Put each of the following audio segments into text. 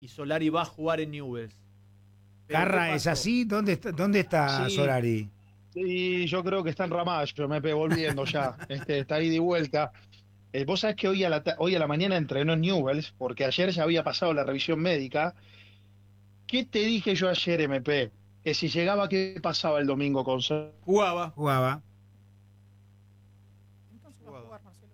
y Solari va a jugar en Newell's. Pero Carra, ¿es así? ¿Dónde está Sí. Solari? Sí, yo creo que está en Ramallo, me volviendo ya. Está ahí de vuelta. Vos sabés que hoy a la mañana entrenó en Newell's, porque ayer ya había pasado la revisión médica. ¿Qué te dije yo ayer, MP? Que si llegaba, ¿qué pasaba el domingo con Solari? Jugaba. Entonces va a jugar Marcelo.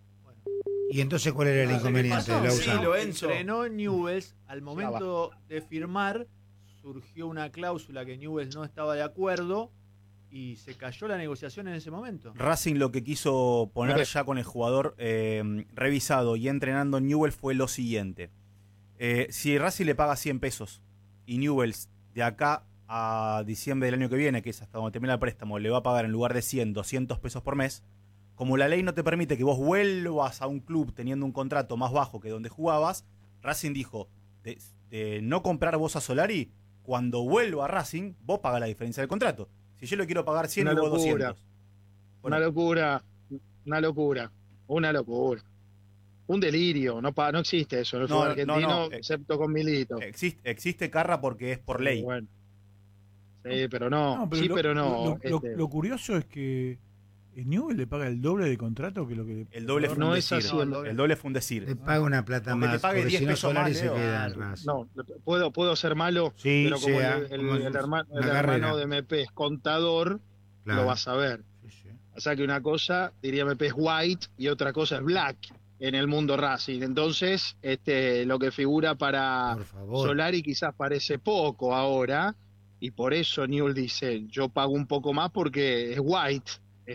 ¿Y entonces cuál era el inconveniente? pasó? Lausa? Sí, entrenó en Newell's. Al momento de firmar, surgió una cláusula que Newell's no estaba de acuerdo y se cayó la negociación en ese momento. Racing lo que quiso poner ya con el jugador revisado y entrenando en Newell's fue lo siguiente. Si Racing le paga 100 pesos y Newell's de acá a diciembre del año que viene, que es hasta donde termina el préstamo, le va a pagar en lugar de 100, 200 pesos por mes, como la ley no te permite que vos vuelvas a un club teniendo un contrato más bajo que donde jugabas, Racing dijo, de no comprar vos a Solari, cuando vuelva a Racing, vos pagás la diferencia del contrato. Si yo le quiero pagar 100 y vos 200. Bueno. Una locura. Un delirio, no existe eso en el fútbol argentino, excepto con Milito. Existe Carra porque es por ley. Bueno. Sí, pero no. Lo curioso es que Newell's le paga el doble de contrato que lo que... El doble fue un decir. El doble fue un decir. Le paga una plata Aunque más, te pague porque 10 si no pesos Solari más, se Leo. queda en Racing. No, puedo ser malo, Sí, pero como sea, el hermano de MP es contador, Claro. lo vas a ver. Sí. O sea que una cosa, diría MP, es white y otra cosa es black en el mundo Racing. Entonces, lo que figura para Por favor. Solari quizás parece poco ahora, y por eso Newell dice, yo pago un poco más porque es white.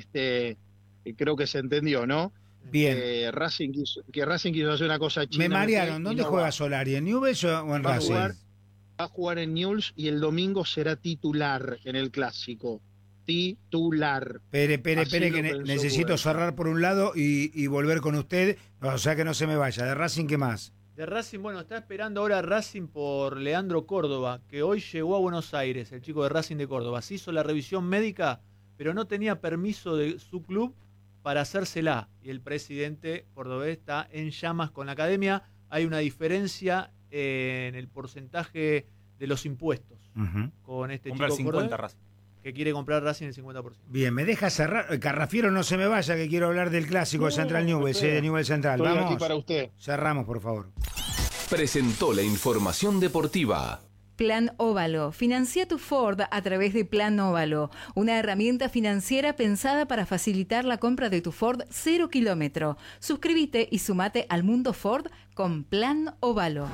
Y creo que se entendió, ¿no? Bien. Que Racing quiso hacer una cosa china. Me marearon. MP, y ¿Dónde no juega va. Solari? ¿En Newell's o en Va a Racing? jugar. Va a jugar en Newell's y el domingo será titular en el Clásico. Titular. Espere, Así que lo pensó necesito Güell. cerrar por un lado y volver con usted. O sea que no se me vaya. ¿De Racing qué más? De Racing, bueno, está esperando ahora Racing por Leandro Córdoba, que hoy llegó a Buenos Aires, el chico de Racing de Córdoba. Se hizo la revisión médica, pero no tenía permiso de su club para hacérsela. Y el presidente cordobés está en llamas con la academia. Hay una diferencia en el porcentaje de los impuestos con este Comprar chico 50 cordobés, Racing. que quiere comprar Racing el 50%. Bien, me deja cerrar. Carrafiero, no se me vaya, que quiero hablar del clásico de Central Newell's, de Newell's Central. Estoy Vamos. aquí para usted. Cerramos, por favor. Presentó la información deportiva. Plan Óvalo. Financia tu Ford a través de Plan Óvalo, una herramienta financiera pensada para facilitar la compra de tu Ford 0 kilómetro. Suscríbete y sumate al mundo Ford con Plan Óvalo.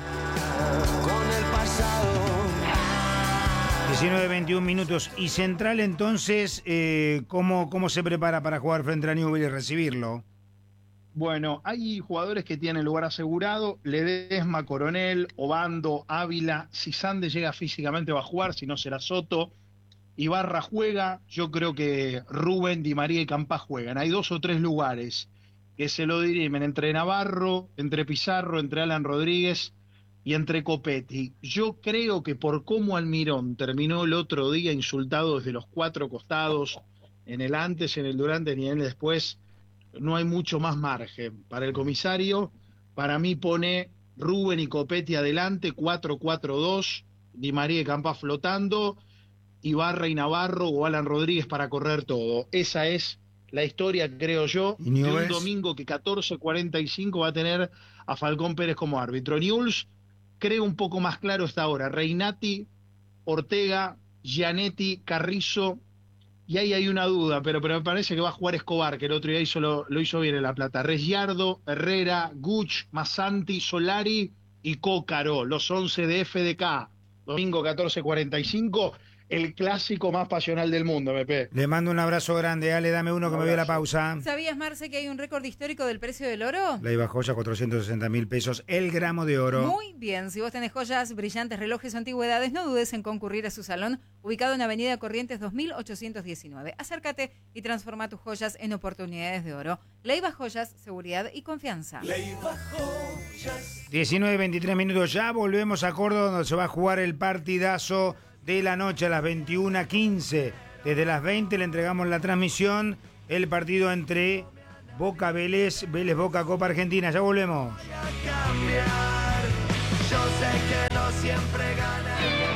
19-21 minutos. Y Central, entonces, ¿cómo se prepara para jugar frente a Newell's y recibirlo? Bueno, hay jugadores que tienen lugar asegurado: Ledesma, Coronel, Obando, Ávila. Si Sande llega físicamente va a jugar, si no será Soto. Ibarra juega, yo creo que Rubén, Di María y Campá juegan. Hay 2 o 3 lugares que se lo dirimen entre Navarro, entre Pizarro, entre Alan Rodríguez y entre Copetti. Yo creo que por cómo Almirón terminó el otro día insultado desde los 4 costados, en el antes, en el durante y en el después, no hay mucho más margen para el comisario. Para mí pone Rubén y Copetti adelante, 4-4-2, Di María y Campá flotando, Ibarra y Navarro o Alan Rodríguez para correr todo. Esa es la historia, creo yo, ¿Y de un Newell's? domingo que 14:45 va a tener a Falcón Pérez como árbitro. Newell's, creo un poco más claro esta hora: Reinati, Ortega, Gianetti, Carrizo. Y ahí hay una duda, pero me parece que va a jugar Escobar, que el otro día lo hizo bien en La Plata. Reggiardo, Herrera, Guch, Massanti, Solari y Cócaro, los 11 de FDK. Domingo 14:45, el clásico más pasional del mundo, MP. Le mando un abrazo grande. Ale, dame uno que me voy a la pausa. ¿Sabías, Marce, que hay un récord histórico del precio del oro? La IVA joya, 460.000 pesos el gramo de oro. Muy bien, si vos tenés joyas, brillantes, relojes o antigüedades, no dudes en concurrir a su salón, ubicado en Avenida Corrientes 2819. Acércate y transforma tus joyas en oportunidades de oro. Leiva Joyas, seguridad y confianza. 19-23 minutos, ya volvemos a Córdoba, donde se va a jugar el partidazo de la noche a las 21:15. Desde las 20 le entregamos la transmisión, el partido entre Boca Vélez, Vélez Boca Copa Argentina. Ya volvemos. Yo sé que no siempre gana.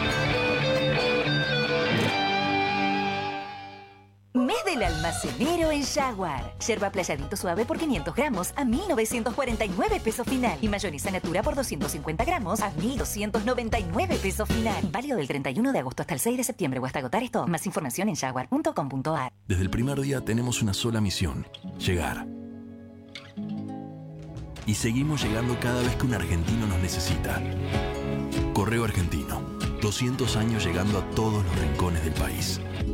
Mes del almacenero en Jaguar. Yerba Playadito Suave por 500 gramos a 1.949 pesos final. Y mayonesa Natura por 250 gramos a 1.299 pesos final. Válido del 31 de agosto hasta el 6 de septiembre o hasta agotar esto. Más información en jaguar.com.ar. Desde el primer día tenemos una sola misión: llegar. Y seguimos llegando cada vez que un argentino nos necesita. Correo Argentino. 200 años llegando a todos los rincones del país.